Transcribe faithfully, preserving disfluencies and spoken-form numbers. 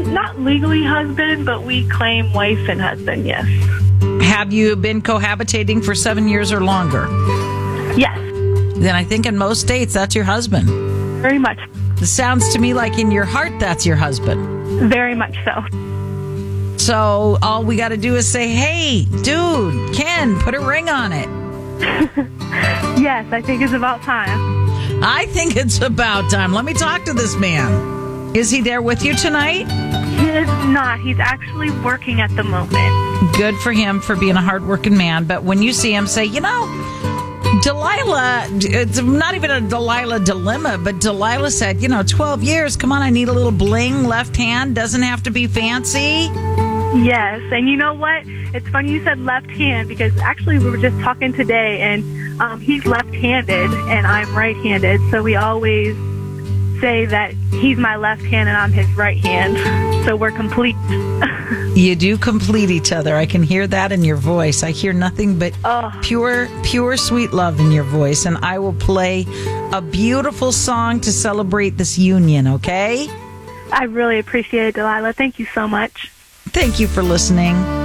not legally husband, but we claim wife and husband, yes. Have you been cohabitating for seven years or longer? Yes. Then I think in most states, that's your husband. Very much. It sounds to me like in your heart, that's your husband. Very much so. So all we got to do is say, hey, dude, Ken, put a ring on it. Yes, I think it's about time. I think it's about time. Let me talk to this man. Is he there with you tonight? He is not. He's actually working at the moment. Good for him for being a hardworking man. But when you see him, say, you know, Delilah, it's not even a Delilah dilemma, but Delilah said, you know, twelve years, come on, I need a little bling, left hand, doesn't have to be fancy. Yes, and you know what? It's funny you said left hand, because actually we were just talking today, and um, he's left-handed and I'm right-handed, so we always say that he's my left hand and I'm his right hand, so we're complete. You do complete each other. I can hear that in your voice. I hear nothing but oh. pure, pure sweet love in your voice, and I will play a beautiful song to celebrate this union, okay? I really appreciate it, Delilah. Thank you so much. Thank you for listening.